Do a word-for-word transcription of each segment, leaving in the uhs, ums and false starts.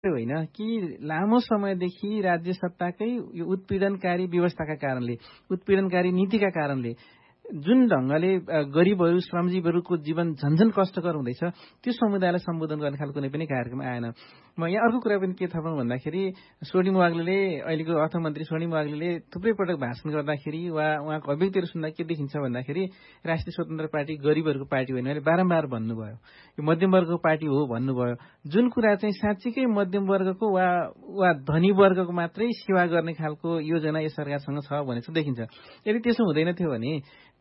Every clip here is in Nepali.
होइन कि लामो समयदेखि राज्य सत्ताकै यो उत्पीडनकारी व्यवस्थाका कारणले, उत्पीडनकारी नीतिका कारणले जुन ढङ्गले गरिबहरू श्रमजीवहरूको जीवन झन्झन कष्टकर हुँदैछ त्यो समुदायलाई सम्बोधन गर्ने खालको कुनै पनि कार्यक्रम आएन। म यहाँ अर्को कुरा पनि के थपौँ भन्दाखेरि स्वर्णिम वाग्लेले अहिलेको अर्थमन्त्री स्वर्णिम वाग्लेले थुप्रै पटक भाषण गर्दाखेरि वा उहाँको अभिव्यक्तिहरू सुन्दा के देखिन्छ भन्दाखेरि राष्ट्रिय स्वतन्त्र पार्टी गरिबहरूको पार्टी होइन, उहाँले बारम्बार भन्नुभयो यो मध्यमवर्गको पार्टी हो भन्नुभयो। जुन कुरा चाहिँ साँच्चीकै मध्यमवर्गको वा वा धनी वर्गको मात्रै सेवा गर्ने खालको योजना यो सरकारसँग छ भने चाहिँ देखिन्छ। यदि त्यसो हुँदैन थियो भने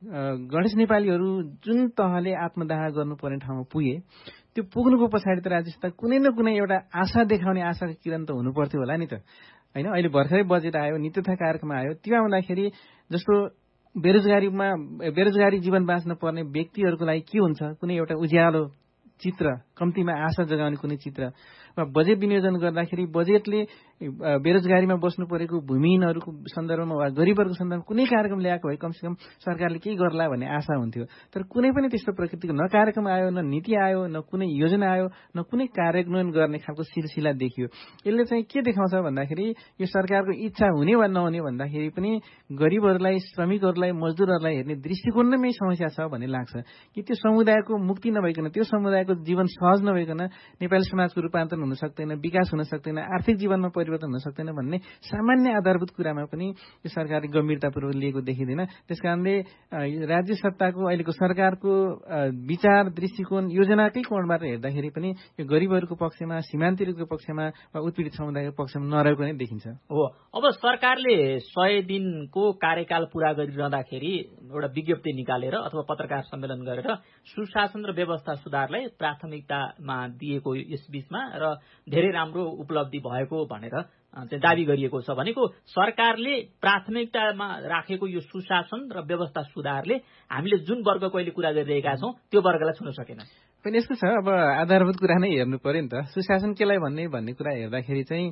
गणेश नेपालीहरू जुन तहले आत्मदाह गर्नुपर्ने ठाउँमा पुगे त्यो पुग्नुको पछाडि त राज्य सत्ता कुनै न कुनै एउटा आशा देखाउने आशाको किरण त हुनु पर्थ्यो होला नि त होइन। अहिले भर्खरै बजेट आयो, नीति तथा कार्यक्रम आयो, त्यो आउँदाखेरि जस्तो बेरोजगारीमा बेरोजगारी जीवन बाँच्न पर्ने व्यक्तिहरूको लागि के हुन्छ, कुनै एउटा उज्यालो चित्र, कम्तीमा आशा जगाउने कुनै चित्र वा बजेट विनियोजन गर्दाखेरि बजेटले बेरोजगारीमा बस्नु परेको भूमिहीनहरूको सन्दर्भमा वा गरिबहरूको सन्दर्भमा कुनै कार्यक्रम ल्याएको भए कमसेकम सरकारले केही गर्ला भन्ने आशा हुन्थ्यो। तर कुनै पनि त्यस्तो प्रकृतिको न कार्यक्रम आयो, न नीति आयो, न कुनै योजना आयो, न कुनै कार्यान्वयन गर्ने खालको सिलसिला देखियो। यसले चाहिँ के देखाउँछ भन्दाखेरि यो सरकारको इच्छा हुने वा नहुने भन्दाखेरि पनि गरिबहरूलाई, श्रमिकहरूलाई, मजदुरहरूलाई हेर्ने दृष्टिकोणमै समस्या छ भन्ने लाग्छ कि त्यो समुदायको मुक्ति नभइकन, त्यो समुदायको जीवन सहज नभइकन नेपाली समाजको रूपान्तरण हुन सक्दैन, विकास हुन सक्दैन, आर्थिक जीवनमा परिवर्तन हुन सक्दैन भन्ने सामान्य आधारभूत कुरामा पनि यो सरकारले गम्भीरतापूर्वक लिएको देखिँदैन। त्यसकारणले राज्य सत्ताको अहिलेको सरकारको विचार, दृष्टिकोण, योजनाकै कोणबाट हेर्दाखेरि पनि यो गरिबहरूको पक्षमा, सीमान्तहरूको पक्षमा वा उत्पीडित समुदायको पक्षमा नरहेको नै देखिन्छ। हो, अब सरकारले सय दिनको कार्यकाल पूरा गरिरहँदाखेरि एउटा विज्ञप्ति निकालेर अथवा पत्रकार सम्मेलन गरेर सुशासन र व्यवस्था सुधारलाई प्राथमिकतामा दिएको यस बीचमा र धेरै राम्रो उपलब्धि भएको भनेर चाहिँ दावी गरिएको छ। भनेको सरकारले प्राथमिकतामा राखेको यो सुशासन र व्यवस्था सुधारले हामीले जुन वर्गको अहिले कुरा गरिरहेका छौँ त्यो वर्गलाई छुन सकेन। पनि यस्तो छ, अब आधारभूत कुरा नै हेर्नु पर्यो नि त। सुशासन केलाई भन्ने भन्ने कुरा हेर्दाखेरि चाहिँ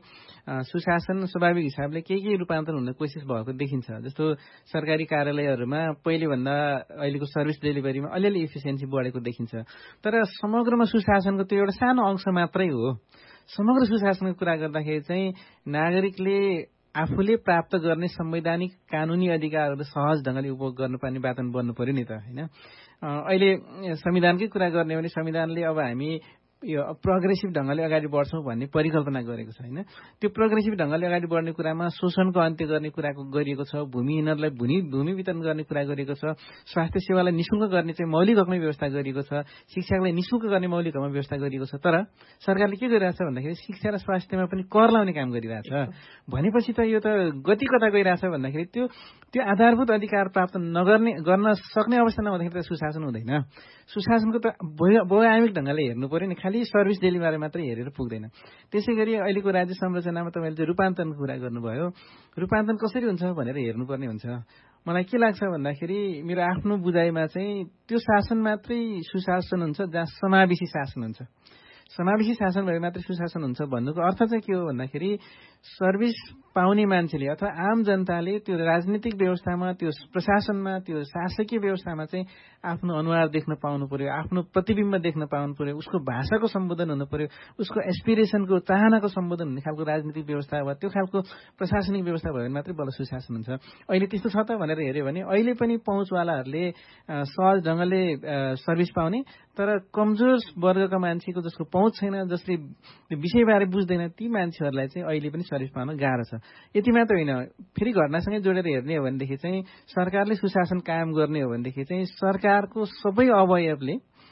सुशासन स्वाभाविक हिसाबले केही केही रूपान्तरण हुने कोसिस भएको देखिन्छ। जस्तो सरकारी कार्यालयहरूमा पहिलेभन्दा अहिलेको सर्भिस डेलिभरीमा अलिअलि इफिसियन्सी बढेको देखिन्छ। तर समग्रमा सुशासनको त्यो एउटा सानो अंश मात्रै हो। समग्र सुशासनको कुरा गर्दाखेरि चाहिँ नागरिकले आफूले प्राप्त गर्ने संवैधानिक कानूनी अधिकारहरू सहज ढङ्गले उपभोग गर्नुपर्ने वातावरण बन्नु पर्यो नि त होइन। अहिले संविधानकै कुरा गर्ने भने संविधानले अब हामी यो प्रोग्रेसिभ ढङ्गले अगाडि बढ्छौँ भन्ने परिकल्पना गरेको छ होइन। त्यो प्रोग्रेसिभ ढङ्गले अगाडि बढ्ने कुरामा शोषणको अन्त्य गर्ने कुराको गरिएको छ, भूमिहीनहरूलाई भूमि भूमि वितरण गर्ने कुरा गरिएको छ, स्वास्थ्य सेवालाई निःशुल्क गर्ने चाहिँ मौलिक हकमै व्यवस्था गरिएको छ, शिक्षालाई निःशुल्क गर्ने मौलिक हकमा व्यवस्था गरिएको छ। तर सरकारले के गरिरहेछ भन्दाखेरि शिक्षा र स्वास्थ्यमा पनि कर लाउने काम गरिरहेछ। भनेपछि त यो त गति कता गइरहेछ भन्दाखेरि त्यो त्यो आधारभूत अधिकार प्राप्त नगर्ने गर्न सक्ने अवस्था नहुँदाखेरि त सुशासन हुँदैन। सुशासनको त बहुआयामिक ढङ्गले हेर्नु पर्यो नि, खालि सर्भिस डेलिभरी मात्रै हेरेर पुग्दैन। त्यसै गरी अहिलेको राज्य संरचनामा तपाईँले चाहिँ रूपान्तरण कुरा गर्नुभयो, रूपान्तरण कसरी हुन्छ भनेर हेर्नुपर्ने हुन्छ। मलाई के लाग्छ भन्दाखेरि मेरो आफ्नो बुझाइमा चाहिँ त्यो शासन मात्रै सुशासन हुन्छ जहाँ समावेशी शासन हुन्छ। समावेशी शासन भए मात्रै सुशासन हुन्छ भन्नुको अर्थ चाहिँ के हो भन्दाखेरि सर्भिस पाउने मान्छेले अथवा आम जनताले त्यो राजनीतिक व्यवस्थामा, त्यो प्रशासनमा, त्यो शासकीय व्यवस्थामा चाहिँ आफ्नो अनुहार देख्न पाउनु पर्यो, आफ्नो प्रतिबिम्ब देख्न पाउनु पर्यो, उसको भाषाको सम्बोधन हुनु पर्यो, उसको एस्पिरेसनको, चाहनाको सम्बोधन हुने खालको राजनीतिक व्यवस्था वा त्यो खालको प्रशासनिक व्यवस्था भयो भने मात्रै बल्ल सुशासन हुन्छ। अहिले त्यस्तो छ त भनेर हेऱ्यो भने अहिले पनि पहुँचवालाहरूले सहज ढङ्गले सर्भिस पाउने, तर कमजोर वर्गका मान्छेको जसको पहुँच छैन, जसले विषयबारे बुझ्दैन, ती मान्छेहरूलाई चाहिँ अहिले पनि सर्भिस पाउन गाह्रो छ। यति मात्र होइन, फेरि घटनासँगै जोडेर हेर्ने हो भनेदेखि चाहिँ सरकारले सुशासन कायम गर्ने हो भनेदेखि चाहिँ सरकारको सबै अवयवले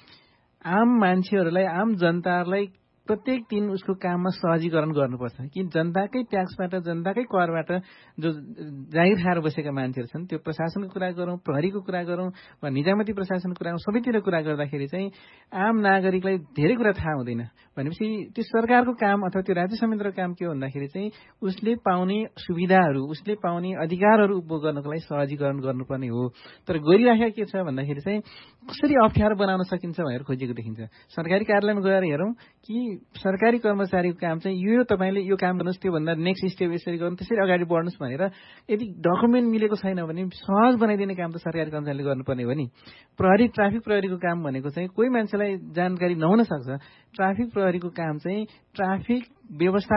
आम मान्छेहरूलाई, आम जनताहरूलाई प्रत्येक दिन उसको काममा सहजीकरण गर्नुपर्छ कि जनताकै ट्याक्सबाट, जनताकै करबाट जो जागिर खाएर बसेका मान्छेहरू छन्, त्यो प्रशासनको कुरा गरौँ, प्रहरीको कुरा गरौँ वा निजामती प्रशासनको कुरा गरौँ, सबैतिर कुरा गर्दाखेरि चाहिँ आम नागरिकलाई धेरै कुरा थाहा हुँदैन। भनेपछि त्यो सरकारको काम अथवा त्यो राज्य समितिको काम के हो भन्दाखेरि चाहिँ उसले पाउने सुविधाहरू, उसले पाउने अधिकारहरू उपभोग गर्नको लागि सहजीकरण गर्नुपर्ने हो। तर गरिराखेको के छ भन्दाखेरि चाहिँ कसरी अप्ठ्यारो बनाउन सकिन्छ भनेर खोजेको देखिन्छ। सरकारी कार्यालयमा गएर हेरौँ कि सरकारी कर्मचारीको काम चाहिँ यो तपाईँले यो काम गर्नुहोस्, त्योभन्दा नेक्स्ट स्टेप यसरी गर्नु, त्यसरी अगाडि बढ्नुहोस् भनेर यदि डकुमेन्ट मिलेको छैन भने सहज बनाइदिने काम त सरकारी कर्मचारीले गर्नुपर्ने हो नि। प्रहरी ट्राफिक प्रहरीको काम भनेको चाहिँ कोही मान्छेलाई जानकारी नहुन सक्छ। ट्राफिक प्रहरीको काम चाहिँ ट्राफिक व्यवस्था